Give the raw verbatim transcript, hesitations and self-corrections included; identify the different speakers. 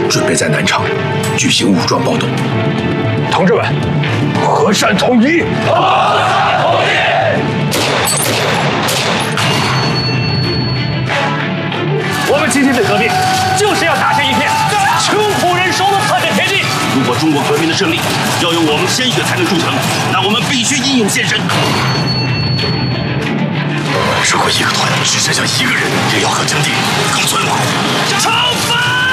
Speaker 1: 准备在南昌举行武装暴动。
Speaker 2: 同志们，和善统一！
Speaker 3: 和善统一！
Speaker 2: 我们今天的革命就是要打下一片穷苦人手的特产田地。
Speaker 4: 如果中国革命的胜利要由我们鲜血才能铸成，那我们必须英勇献身。
Speaker 1: 如果一个团只剩下一个人，也要和阵地共存亡。
Speaker 4: 超凡！